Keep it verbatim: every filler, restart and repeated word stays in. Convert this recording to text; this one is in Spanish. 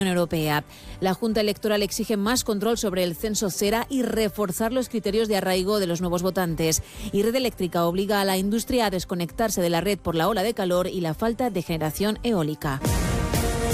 Europea. La Junta Electoral exige más control sobre el censo Cera y reforzar los criterios de arraigo de los nuevos votantes. Y Red Eléctrica obliga a la industria a desconectarse de la red por la ola de calor y la falta de generación eólica.